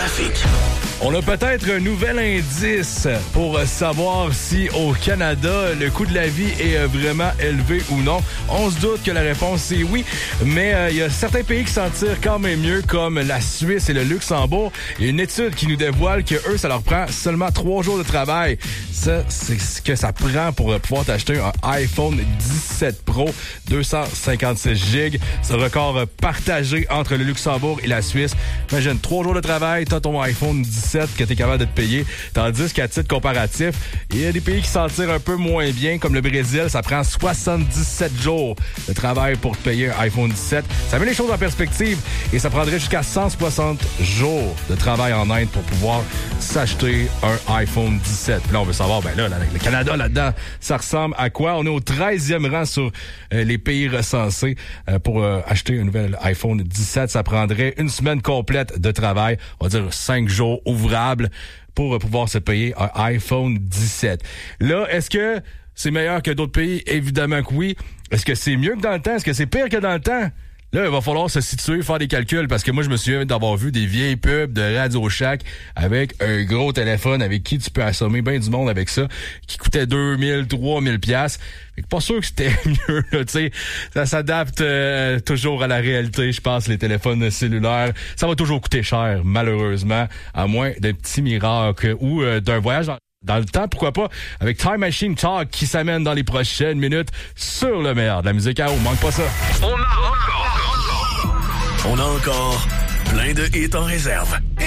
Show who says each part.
Speaker 1: trafic.
Speaker 2: On a peut-être un nouvel indice pour savoir si au Canada, le coût de la vie est vraiment élevé ou non. On se doute que la réponse c'est oui, mais il y a certains pays qui s'en tirent quand même mieux, comme la Suisse et le Luxembourg. Il y a une étude qui nous dévoile que eux, ça leur prend seulement 3 jours de travail. Ça, c'est ce que ça prend pour pouvoir t'acheter un iPhone 17 Pro 256 GB. C'est un record partagé entre le Luxembourg et la Suisse. Imagine, 3 jours de travail, t'as ton iPhone 17 que t'es capable de te payer. Tandis qu'à titre comparatif, il y a des pays qui s'en tirent un peu moins bien, comme le Brésil. Ça prend 77 jours de travail pour te payer un iPhone 17. Ça met les choses en perspective et ça prendrait jusqu'à 160 jours de travail en Inde pour pouvoir s'acheter un iPhone 17. Puis là, on veut savoir, ben là, le Canada là-dedans, ça ressemble à quoi? On est au 13e rang sur les pays recensés. Pour acheter un nouvel iPhone 17, ça prendrait une semaine complète de travail. On va dire 5 jours ouvrables pour pouvoir se payer un iPhone 17. Là, est-ce que c'est meilleur que d'autres pays? Évidemment que oui. Est-ce que c'est mieux que dans le temps? Est-ce que c'est pire que dans le temps? Là, il va falloir se situer, faire des calculs, parce que moi, je me souviens d'avoir vu des vieilles pubs de Radio Shack avec un gros téléphone avec qui tu peux assommer bien du monde avec ça, qui coûtait 2000, 3000 piastres. Pas sûr que c'était mieux, là, tu sais. Ça s'adapte toujours à la réalité, je pense, les téléphones cellulaires. Ça va toujours coûter cher, malheureusement, à moins d'un petit miracle ou d'un voyage dans le temps, pourquoi pas, avec Time Machine Talk qui s'amène dans les prochaines minutes sur le meilleur de la musique à eau. Manque pas ça.
Speaker 1: On a encore plein de hits en réserve.